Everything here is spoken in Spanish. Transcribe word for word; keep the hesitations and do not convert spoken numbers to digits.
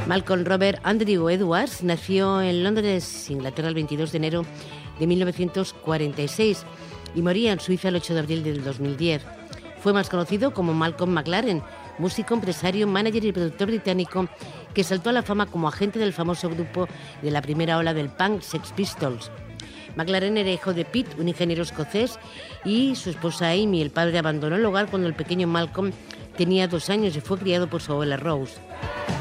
Malcolm Robert Andrew Edwards nació en Londres, Inglaterra, el veintidós de enero de mil novecientos cuarenta y seis y moría en Suiza el ocho de abril del dos mil diez. Fue más conocido como Malcolm McLaren, músico, empresario, manager y productor británico que saltó a la fama como agente del famoso grupo de la primera ola del punk, Sex Pistols. McLaren era hijo de Pete, un ingeniero escocés, y su esposa Amy. El padre abandonó el hogar cuando el pequeño Malcolm tenía dos años y fue criado por su abuela Rose.